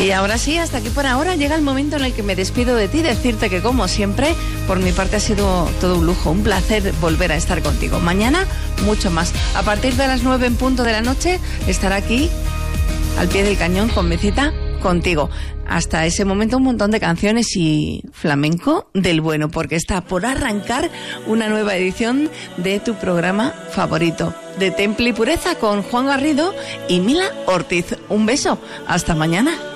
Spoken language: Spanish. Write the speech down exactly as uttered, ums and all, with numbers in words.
Y ahora sí, hasta aquí por ahora llega el momento en el que me despido de ti, decirte que como siempre, por mi parte ha sido todo un lujo, un placer volver a estar contigo. Mañana, mucho más. A partir de las nueve en punto de la noche, estaré aquí, al pie del cañón, con mi cita contigo. Hasta ese momento un montón de canciones y flamenco del bueno, porque está por arrancar una nueva edición de tu programa favorito, de Temple y Pureza, con Juan Garrido y Mila Ortiz. Un beso, hasta mañana.